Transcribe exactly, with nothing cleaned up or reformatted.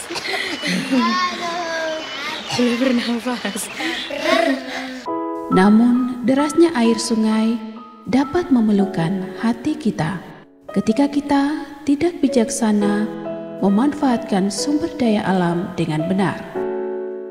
Boleh bernafas. Namun derasnya air sungai dapat memelukkan hati kita ketika kita tidak bijaksana memanfaatkan sumber daya alam dengan benar.